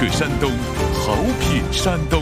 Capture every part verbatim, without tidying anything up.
克山东，好品山东。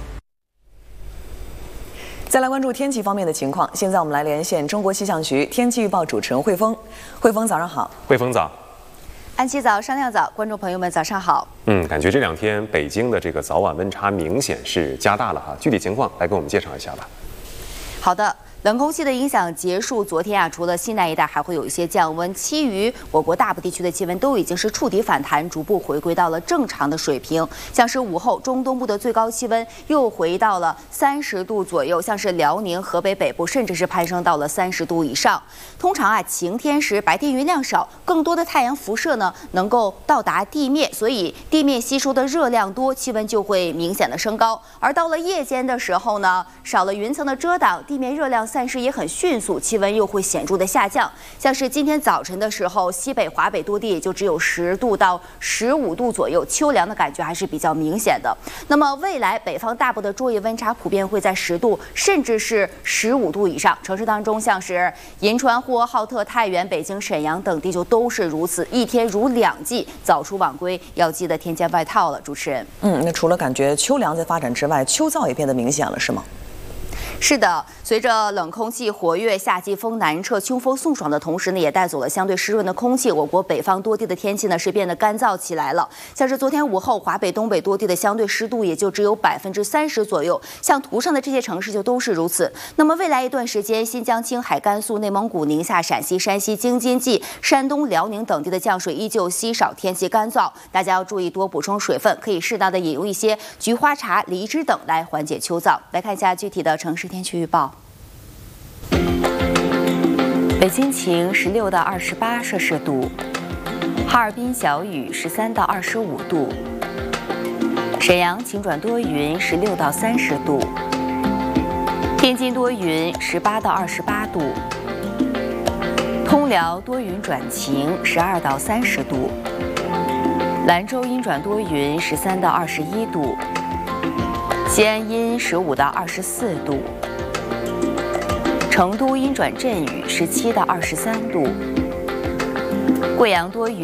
再来关注天气方面的情况。现在我们来连线中国气象局天气预报主持人汇丰。汇丰，早上好。 汇丰早。 安琪早，商量早，观众朋友们早上好。 嗯，感觉这两天北京的这个早晚温差明显是加大了哈，具体情况来给我们介绍一下吧。 好的。冷空气的影响结束，昨天啊，除了西南一带还会有一些降温，其余我国大部地区的气温都已经是触底反弹，逐步回归到了正常的水平。像是午后中东部的最高气温又回到了三十度左右，像是辽宁、河北北部甚至是攀升到了三十度以上。通常啊，晴天时白天云量少，更多的太阳辐射呢能够到达地面，所以地面吸收的热量多，气温就会明显的升高。而到了夜间的时候呢，少了云层的遮挡，地面热量散失也很迅速，气温又会显著的下降。像是今天早晨的时候，西北、华北多地也就只有十度到十五度左右，秋凉的感觉还是比较明显的。那么未来北方大部的昼夜温差普遍会在十度，甚至是十五度以上。城市当中，像是银川、呼和浩特、太原、北京、沈阳等地就都是如此，一天如两季，早出晚归要记得添件外套了。主持人， 嗯，那除了感觉秋凉在发展之外，秋燥也变得明显了，是吗？ 是的，随着冷空气活跃，夏季风南撤，秋风送爽的同时呢，也带走了相对湿润的空气。我国北方多地的天气呢是变得干燥起来了。像是昨天午后，华北、东北多地的相对湿度也就只有百分之三十左右。像图上的这些城市就都是如此。那么未来一段时间，新疆、青海、甘肃、内蒙古、宁夏、陕西、山西、京津冀、山东、辽宁等地的降水依旧稀少，天气干燥，大家要注意多补充水分，可以适当的饮用一些菊花茶、梨汁等来缓解秋燥。来看一下具体的城市天气预报。北京晴，十六到二十八摄氏度；哈尔滨小雨，十三到二十五度；沈阳晴转多云，十六到三十度；天津多云，十八到二十八度；通辽多云转晴，十二到三十度；兰州阴转多云，十三到二十一度；西安阴，十五到二十四度。成都阴转阵雨，十七到二十三度；贵阳多云。